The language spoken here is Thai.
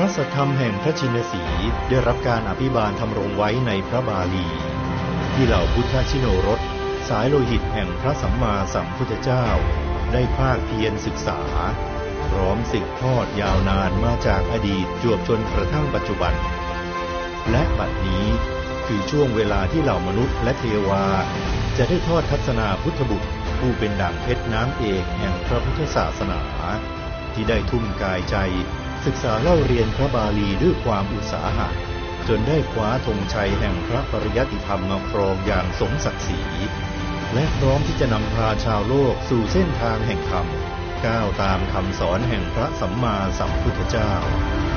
ระสัทธรรมแห่งพระชินสีห์ได้รับการอภิบาลทำรงไว้ในพระบาลีที่เหล่าพุทธชิโนรสสายโลหิตแห่งพระสัมมาสัมพุทธเจ้าได้ภาคเพียรศึกษาพร้อมสืบทอดยาวนานมาจากอดีตจวบจนกระทั่งปัจจุบันและบัดนี้คือช่วงเวลาที่เหล่ามนุษย์และเทวาจะได้ทอดทัศนาพุทธบุตรผู้เป็นด่างเพชรน้ำเอกแห่งพระพุทธศาสนาที่ได้ทุ่มกายใจศึกษาเล่าเรียนพระบาลีด้วยความอุตสาหะจนได้คว้าธงชัยแห่งพระปริยัติธรรมมาครองอย่างสมศักดิ์ศรีและพร้อมที่จะนำพาชาวโลกสู่เส้นทางแห่งธรรมก้าวตามคำสอนแห่งพระสัมมาสัมพุทธเจ้า